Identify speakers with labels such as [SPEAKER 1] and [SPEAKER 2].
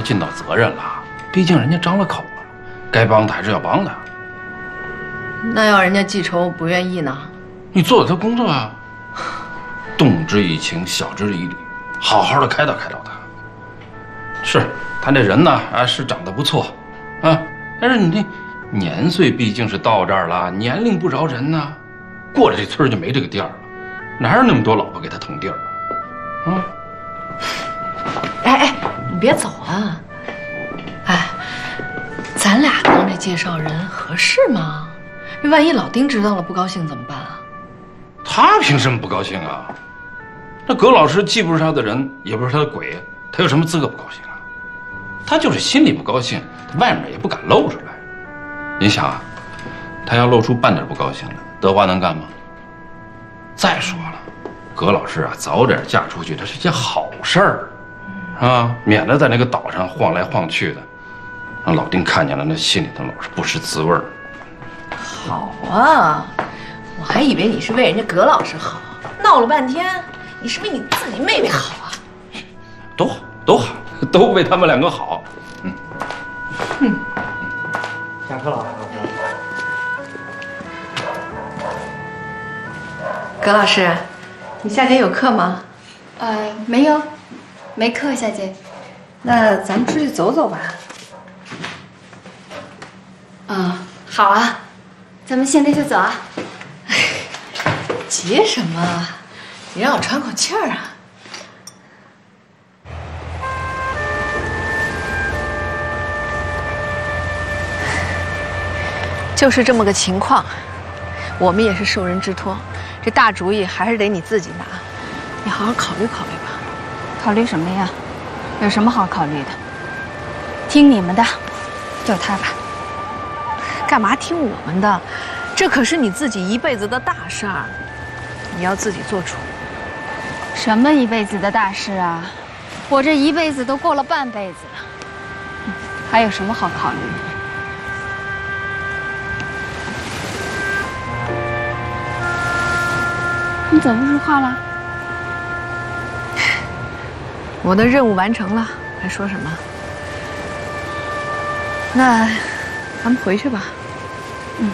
[SPEAKER 1] 尽到责任了，毕竟人家张了口了，该帮的还是要帮的。
[SPEAKER 2] 那要人家记仇不愿意呢？
[SPEAKER 1] 你做了他工作啊，动之以情，晓之以理，好好的开导开导他。是他这人呢，是长得不错，啊，但是你这年岁毕竟是到这儿了，年龄不饶人呐，过了这村就没这个店了，哪有那么多老婆给他腾地儿啊？啊！
[SPEAKER 2] 哎，你别走啊！哎，咱俩当这介绍人合适吗？这万一老丁知道了不高兴怎么办啊？
[SPEAKER 1] 他凭什么不高兴啊？那葛老师既不是他的人，也不是他的鬼，他有什么资格不高兴啊？他就是心里不高兴，外面也不敢露出来。你想啊，他要露出半点不高兴来，德华能干吗？再说了，葛老师啊，早点嫁出去，这是件好事儿，啊，免得在那个岛上晃来晃去的，让老丁看见了，那心里头老是不是滋味儿。
[SPEAKER 2] 好啊，我还以为你是为人家葛老师好，闹了半天，你是为你自己妹妹好啊？
[SPEAKER 1] 都好，都好，都为他们两个好。
[SPEAKER 3] 下课了，
[SPEAKER 2] 葛老师，你下节有课吗？
[SPEAKER 4] 没有，没课，夏姐。
[SPEAKER 2] 那咱们出去走走吧。
[SPEAKER 4] 好啊，咱们现在就走啊。
[SPEAKER 2] 急什么？你让我喘口气儿啊。就是这么个情况，我们也是受人之托，这大主意还是得你自己拿，你好好考虑考虑吧。
[SPEAKER 4] 考虑什么呀？有什么好考虑的？听你们的，就他吧。
[SPEAKER 2] 干嘛听我们的？这可是你自己一辈子的大事儿，你要自己做主。
[SPEAKER 4] 什么一辈子的大事啊？我这一辈子都过了半辈子了，还有什么好考虑的？你怎么不说话了？
[SPEAKER 2] 我的任务完成了，还说什么？那咱们回去吧。